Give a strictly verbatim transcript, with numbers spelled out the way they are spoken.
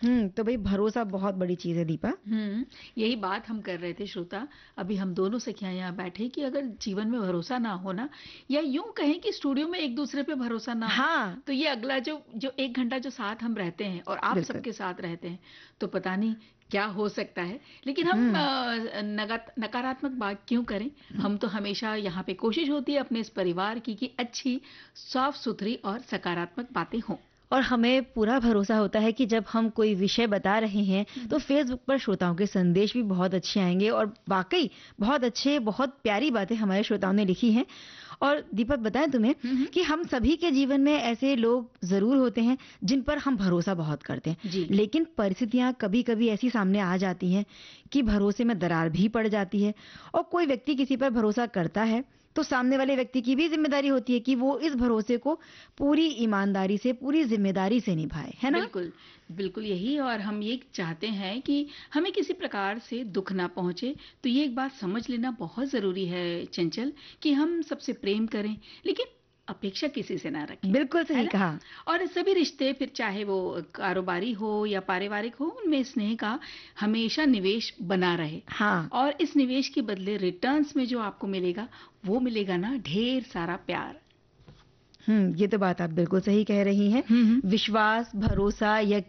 हम्म तो भाई भरोसा बहुत बड़ी चीज है दीपा। हम्म यही बात हम कर रहे थे श्रोता। अभी हम दोनों सखियां यहाँ बैठे कि अगर जीवन में भरोसा ना होना, या यूं कहें कि स्टूडियो में एक दूसरे पे भरोसा ना हो, हाँ तो ये अगला जो जो एक घंटा जो साथ हम रहते हैं और आप बिल्कुल। सबके साथ रहते हैं, तो पता नहीं क्या हो सकता है। लेकिन हम हम्म अ, नगा- नकारात्मक बात क्यों करें। हम तो हमेशा यहाँ पे कोशिश होती है अपने इस परिवार की कि अच्छी, साफ सुथरी और सकारात्मक बातें हों। और हमें पूरा भरोसा होता है कि जब हम कोई विषय बता रहे हैं तो हम्म फेसबुक पर श्रोताओं के संदेश भी बहुत अच्छे आएंगे, और वाकई बहुत अच्छे, बहुत प्यारी बातें हमारे श्रोताओं ने लिखी हैं। और दीपक बताएं तुम्हें हम्म, कि हम सभी के जीवन में ऐसे लोग जरूर होते हैं जिन पर हम भरोसा बहुत करते हैं, जी। लेकिन परिस्थितियां कभी कभी ऐसी सामने आ जाती हैं कि भरोसे में दरार भी पड़ जाती है। और कोई व्यक्ति किसी पर भरोसा करता है तो सामने वाले व्यक्ति की भी जिम्मेदारी होती है कि वो इस भरोसे को पूरी ईमानदारी से, पूरी जिम्मेदारी से निभाए, है ना? बिल्कुल, बिल्कुल यही। और हम ये चाहते हैं कि हमें किसी प्रकार से दुख ना पहुंचे। तो ये एक बात समझ लेना बहुत ज़रूरी है चंचल, कि हम सबसे प्रेम करें, लेकिन अपेक्षा किसी से ना रखें, बिल्कुल है सही ना? कहा। और सभी रिश्ते, फिर चाहे वो कारोबारी हो या पारिवारिक हो, उनमें स्नेह का हमेशा निवेश बना रहे। हाँ। और इस निवेश के बदले रिटर्न्स में जो आपको मिलेगा, वो मिलेगा ना ढेर सारा प्यार। हम्म ये तो बात आप बिल्कुल सही कह रही हैं। हम्म विश्वास, भरोसा, यकीन